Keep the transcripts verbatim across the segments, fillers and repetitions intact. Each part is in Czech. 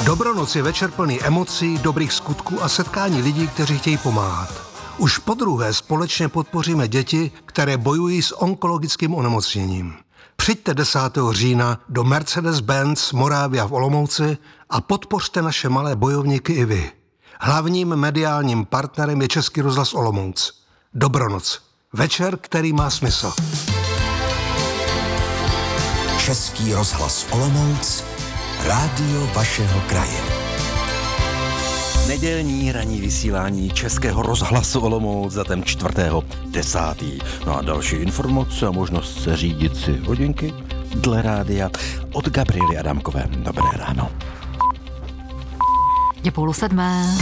Dobronoc je večer plný emocí, dobrých skutků a setkání lidí, kteří chtějí pomáhat. Už podruhé společně podpoříme děti, které bojují s onkologickým onemocněním. Přijďte desátého října do Mercedes-Benz Moravia v Olomouci a podpořte naše malé bojovníky i vy. Hlavním mediálním partnerem je Český rozhlas Olomouc. Dobronoc. Večer, který má smysl. Český rozhlas Olomouc, rádio vašeho kraje. Nedělní ranní vysílání Českého rozhlasu Olomouc za ten čtvrtého desátý. No a další informace a možnost se řídit si hodinky dle rádia od Gabriely Adamkové. Dobré ráno. Je půl sedmé.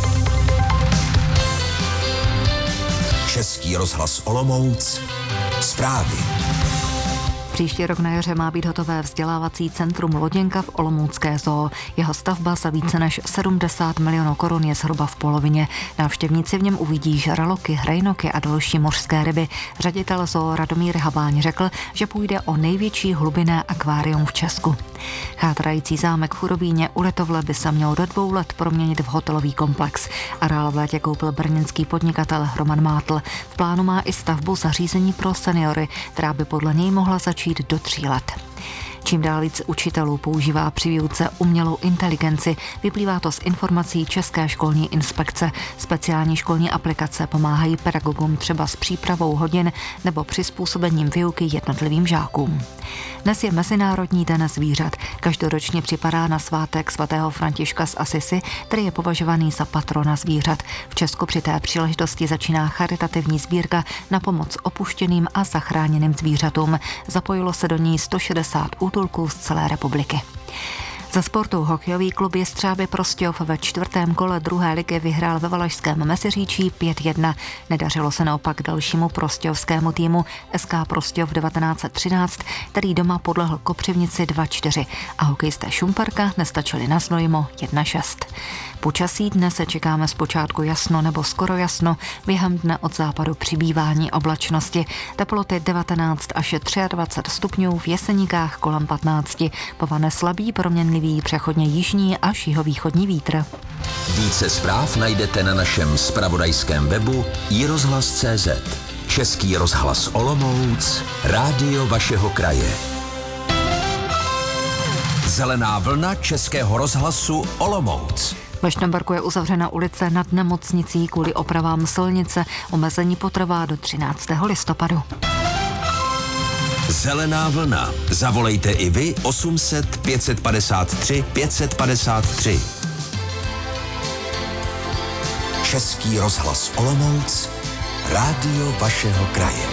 Český rozhlas Olomouc, zprávy. Příští rok na jaře má být hotové vzdělávací centrum Loděnka v olomoucké zoo. Jeho stavba za více než sedmdesát milionů korun je zhruba v polovině. Návštěvníci v něm uvidí žraloky, hrajnoky a další mořské ryby. Ředitel zoo Radomír Habáň řekl, že půjde o největší hlubinné akvárium v Česku. Chátrající zámek v Chudobíně u Litovle by se měl do dvou let proměnit v hotelový komplex. Areál v létě koupil brněnský podnikatel Roman Mátl. V plánu má i stavbu zařízení pro seniory, která by podle něj mohla začít do tří let. Čím dál víc učitelů používá při výuce umělou inteligenci, vyplývá to z informací České školní inspekce. Speciální školní aplikace pomáhají pedagogům třeba s přípravou hodin nebo přizpůsobením výuky jednotlivým žákům. Dnes je Mezinárodní den zvířat. Každoročně připadá na svátek svatého Františka z Asisi, který je považovaný za patrona zvířat. V Česku při té příležitosti začíná charitativní sbírka na pomoc opuštěným a zachráněným zvířatům. Zapojilo se do ní sto šedesát útulků z celé republiky. Za sportu hokejový klub Jestřáby Prostějov ve čtvrtém kole druhé ligy vyhrál ve Valašském Meziříčí pět jedna. Nedařilo se naopak dalšímu prostějovskému týmu S K Prostějov devatenáct třináct, který doma podlehl Kopřivnici dva čtyři a hokejisté Šumperka nestačili na Znojmo jedna šest. Počasí dnes se čekáme zpočátku jasno nebo skoro jasno, během dne od západu přibývání oblačnosti, teploty devatenáct až dvacet tři stupňů, v Jeseníkách kolem patnáct, povane slabý proměnlivý přechodně jižní až jihovýchodní vítr. Více zpráv najdete na našem zpravodajském webu i rozhlas tečka cé zet. Český rozhlas Olomouc, rádio vašeho kraje. Zelená vlna Českého rozhlasu Olomouc. Ve Štramberku je uzavřena ulice nad nemocnicí kvůli opravám silnice. Omezení potrvá do třináctého listopadu. Zelená vlna. Zavolejte i vy osm set pět set padesát tři pět set padesát tři. Český rozhlas Olomouc, rádio vašeho kraje.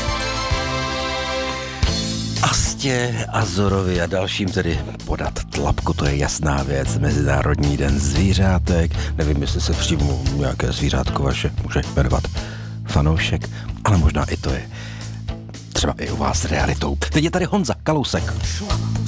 Astě Azorovi a dalším tedy podat tlapku, to je jasná věc. Mezinárodní den zvířátek. Nevím, jestli se přímo nějaké zvířátko vaše může jmenovat fanoušek, ale možná i to je třeba i u vás realitou. Teď je tady Honza Kalousek.